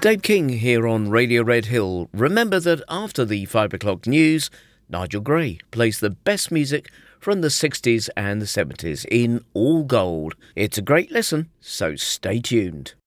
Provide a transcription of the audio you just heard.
Dave King here on Radio Red Hill. Remember that after the 5 o'clock news, Nigel Gray plays the best music from the 60s and the 70s in all gold. It's a great listen, so stay tuned.